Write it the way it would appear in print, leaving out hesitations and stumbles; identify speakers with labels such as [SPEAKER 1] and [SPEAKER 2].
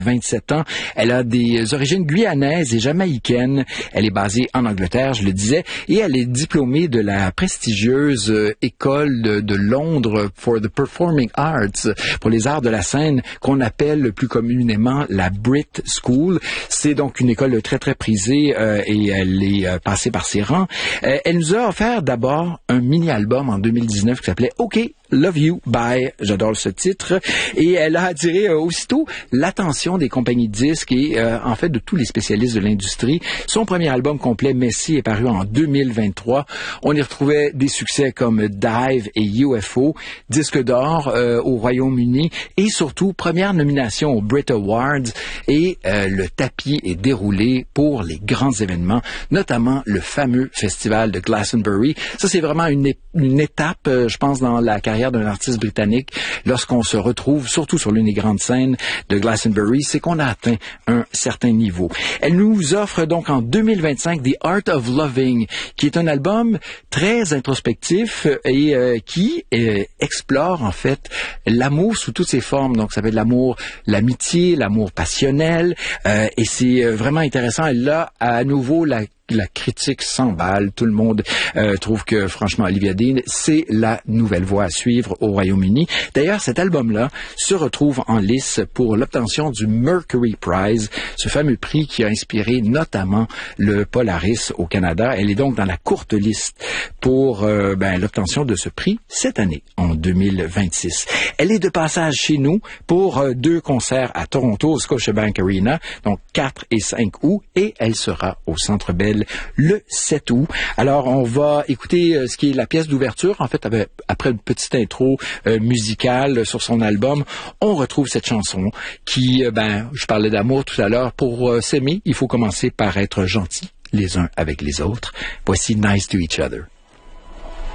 [SPEAKER 1] 27 ans. Elle a des origines guyanaises et jamaïcaines. Elle est basée en Angleterre, je le disais, et elle est diplômée de la prestigieuse école de Londres for the Performing Arts, pour les arts de la scène, qu'on appelle plus communément la Brit School. C'est donc une école très, très prisée et elle est passée par ses rangs. Elle nous a offert d'abord un mini-album en 2019 qui s'appelait OK, Love You, Bye. J'adore ce titre. Et elle a attiré aussitôt l'attention des compagnies de disques et en fait de tous les spécialistes de l'industrie. Son premier album complet, Messy, est paru en 2023. On y retrouvait des succès comme Dive et UFO, disque d'or au Royaume-Uni et surtout première nomination aux Brit Awards et le tapis est déroulé pour les grands événements, notamment le fameux festival de Glastonbury. Ça, c'est vraiment une étape, je pense, dans la carrière d'un artiste britannique, lorsqu'on se retrouve, surtout sur l'une des grandes scènes de Glastonbury, c'est qu'on a atteint un certain niveau. Elle nous offre donc en 2025 The Art of Loving, qui est un album très introspectif et qui explore en fait l'amour sous toutes ses formes. Donc ça peut être l'amour, l'amitié, l'amour passionnel, et c'est vraiment intéressant. Elle a à nouveau la critique s'emballe. Tout le monde trouve que, franchement, Olivia Dean, c'est la nouvelle voie à suivre au Royaume-Uni. D'ailleurs, cet album-là se retrouve en lice pour l'obtention du Mercury Prize, ce fameux prix qui a inspiré notamment le Polaris au Canada. Elle est donc dans la courte liste pour l'obtention de ce prix cette année, en 2026. Elle est de passage chez nous pour 2 concerts à Toronto, au Scotiabank Arena, donc 4 et 5 août, et elle sera au Centre Bell le 7 août. Alors, on va écouter ce qui est la pièce d'ouverture. En fait, après une petite intro musicale sur son album, on retrouve cette chanson qui, je parlais d'amour tout à l'heure. Pour s'aimer, il faut commencer par être gentil les uns avec les autres. Voici Nice to Each Other.